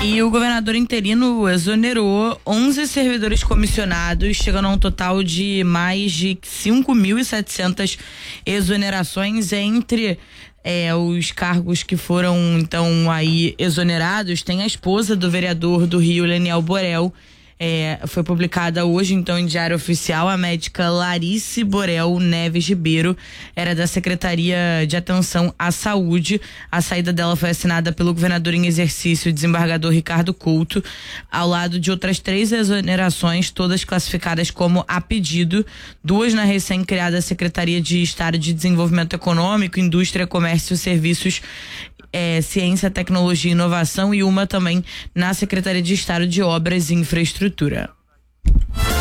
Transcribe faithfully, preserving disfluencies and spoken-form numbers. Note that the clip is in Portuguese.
E o governador interino exonerou onze servidores comissionados, chegando a um total de mais de cinco mil e setecentas exonerações entre é, os cargos que foram então aí exonerados. Tem a esposa do vereador do Rio, Leniel Borel. É, foi publicada hoje, então, em Diário Oficial. A médica Larice Borel Neves Ribeiro era da Secretaria de Atenção à Saúde. A saída dela foi assinada pelo governador em exercício, desembargador Ricardo Couto, ao lado de outras três exonerações, todas classificadas como a pedido, duas na recém-criada Secretaria de Estado de Desenvolvimento Econômico, Indústria, Comércio e Serviços, É, Ciência, Tecnologia e Inovação, e uma também na Secretaria de Estado de Obras e Infraestrutura.